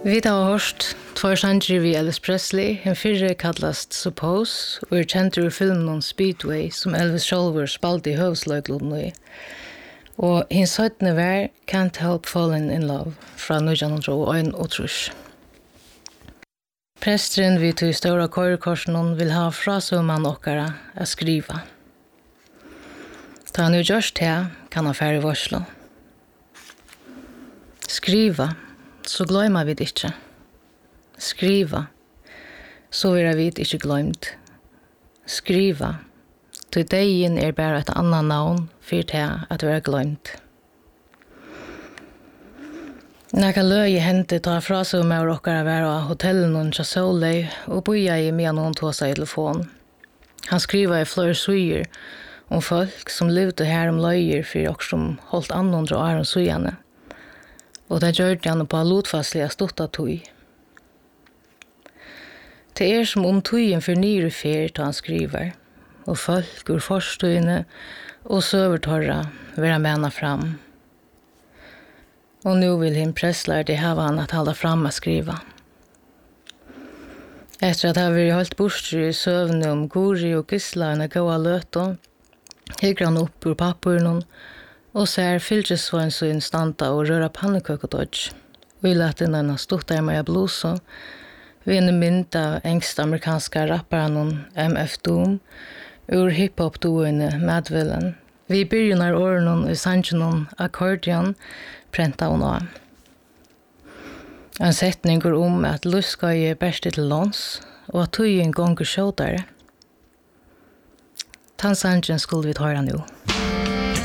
Vi har hørt två sanger vi Elvis Presley, en fyrre kallast Suppose, og kjent ur filmen Speedway, som Elvis sjálfur spalte i høvsløyklubben i. Og hins høytene var Can't Help Falling in Love, fra 1901. Presteren vi til stora køyrekorsen vil ha frasumman okkara a skriva. Da han jo gjørst her, kan han fære varslo. Skriva, så glömmer vi det inte. Skriva, så är vi inte glömt. Skriva, till dagen bara ett annat navn för det att vara glömt. När kan löje hände ta fra sig med och vara hotellen och Soleil och boja i med någon tog sig i telefon. Han skriver i flera suger om folk som levde här om löjer för och som hållt annan och är om sujane. Og det gjør han på lotfastlige stått tøy. Det som tøyen for nyere fer til han skriver, og folk ur forstøyene og søvertorra være mena fram. Og nu vil hin pressler det hava han at halda fram a skriva. Etter at han vært holdt borster i søvne om Gori og Gisla en gåa løto, hygger han opp ur pappuren og ser fylkesvån så instanta og røra pannekøkododge. Vi lät inn en stort armeiga blusa, vi en mynd av engst amerikanska rapparen MF Doom, ur hiphop-duoene Madvillain. Vi byrjunar åren i sangen accordion prenta hon av. En setning går om at luska er bäst til låns, og at tøyen gonger sjådare. Tansangen skulle vi ta nu.